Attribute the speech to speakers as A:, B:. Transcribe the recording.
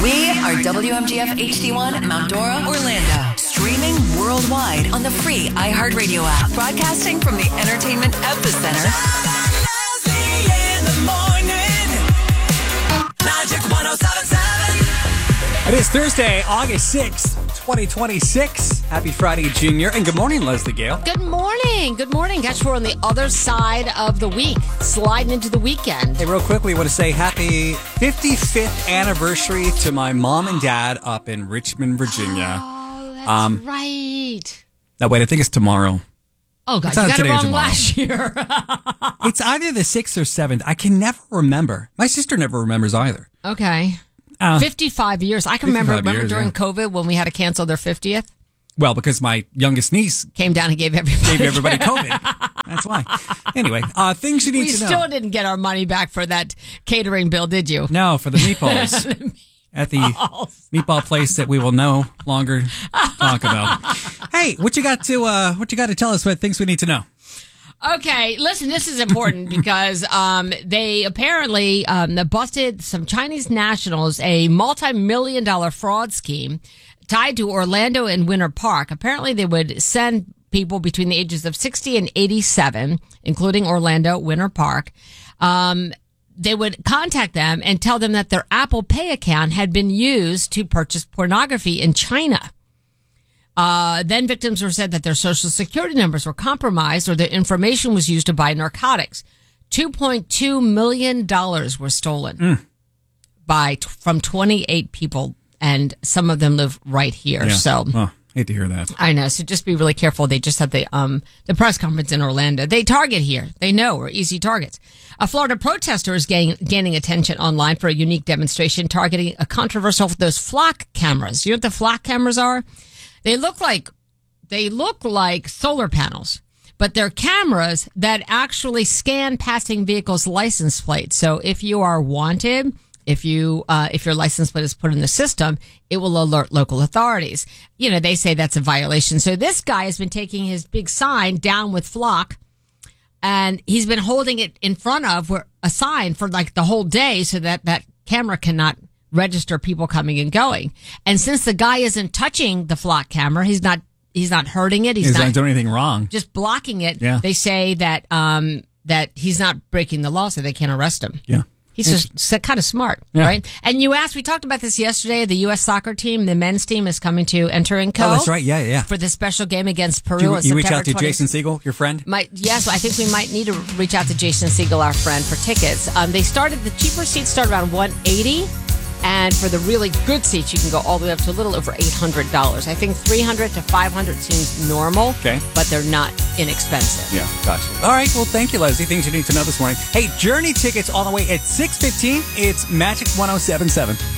A: We are WMGF HD1 Mount Dora, Orlando. Streaming worldwide on the free iHeartRadio app. Broadcasting from the entertainment epicenter.
B: In the morning. Magic 107.7.
C: It is Thursday, August 6th, 2026. Happy Friday, Junior. And good morning, Leslie Gale.
D: Good morning. Good morning. Gosh, we're on the other side of the week, sliding into the weekend.
C: Hey, real quickly, I want to say happy 55th anniversary to my mom and dad up in Richmond, Virginia.
D: Oh, that's right.
C: No, wait, I think it's tomorrow.
D: Oh, God,
C: It's
D: you
C: not
D: got it
C: today or
D: wrong
C: tomorrow.
D: last year.
C: It's either the 6th or 7th. I can never remember. My sister never remembers either.
D: Okay. 55 years. I can
C: 55
D: remember
C: years,
D: during
C: yeah.
D: COVID when we had to cancel their 50th.
C: Well, because my youngest niece
D: Came down and gave everybody
C: COVID. That's why. Anyway, things you need
D: We
C: to know.
D: still didn't get our money back for that catering bill, did you?
C: No, for the meatballs. At the meatball place that we will no longer talk about. Hey, what you got to tell us? What things we need to know?
D: Okay, listen, this is important because they apparently busted some Chinese nationals a multi-million-dollar fraud scheme tied to Orlando and Winter Park. Apparently, they would send people between the ages of 60 and 87, including Orlando, Winter Park. They would contact them and tell them that their Apple Pay account had been used to purchase pornography in China. Then victims were said that their social security numbers were compromised or their information was used to buy narcotics. $2.2 million were stolen from 28 people, and some of them live right here.
C: Yeah.
D: So
C: hate to hear that.
D: I know. So just be really careful. They just had the press conference in Orlando. They target here. They know we're easy targets. A Florida protester is gaining attention online for a unique demonstration targeting a controversial those flock cameras. You know what the flock cameras are? They look like solar panels, but they're cameras that actually scan passing vehicles' license plates. So if you are wanted, if your license plate is put in the system, it will alert local authorities. You know, they say that's a violation. So this guy has been taking his big sign down with flock, and he's been holding it in front of a sign for like the whole day so that camera cannot register people coming and going. And since the guy isn't touching the flock camera, he's not hurting it.
C: He's not doing anything wrong.
D: Just blocking it.
C: Yeah.
D: They say that that he's not breaking the law, so they can't arrest him.
C: Yeah.
D: He's just kind of smart, right? And we talked about this yesterday. The U.S. soccer team, the men's team, is coming to Enter & Co.
C: Oh, that's right. Yeah.
D: For the special game against Peru.
C: You reach out to
D: 20th.
C: Jason Siegel, your friend?
D: Yes, I think we might need to reach out to Jason Siegel, our friend, for tickets. The cheaper seats start around $180. And for the really good seats, you can go all the way up to a little over $800. I think $300 to $500 seems normal, but they're not inexpensive.
C: Yeah, gotcha. All right, well, thank you, Leslie. Things you need to know this morning. Hey, Journey tickets all the way at 6:15. It's Magic 107.7.